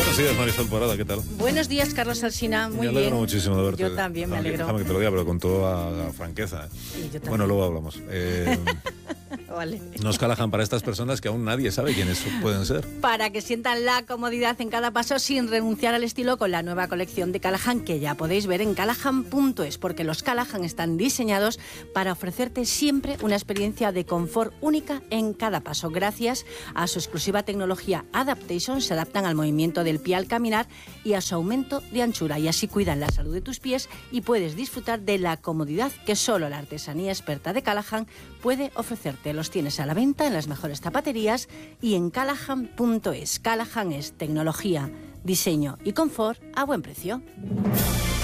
Buenos días, Marisol Parada, ¿qué tal? Buenos días, Carlos Alsina, muy bien. Me alegro muchísimo de verte. Yo también me alegro. Déjame que te lo diga, pero con toda franqueza. Sí, yo también. Bueno, luego hablamos. Vale. Nos Callahan para estas personas que aún nadie sabe quiénes pueden ser. Para que sientan la comodidad en cada paso sin renunciar al estilo con la nueva colección de Callahan que ya podéis ver en callahan.es, porque los Callahan están diseñados para ofrecerte siempre una experiencia de confort única en cada paso. Gracias a su exclusiva tecnología Adaptation se adaptan al movimiento del pie al caminar y a su aumento de anchura, y así cuidan la salud de tus pies y puedes disfrutar de la comodidad que solo la artesanía experta de Callahan puede ofrecerte. Los tienes a la venta en las mejores zapaterías y en callahan.es. Callahan es tecnología, diseño y confort a buen precio.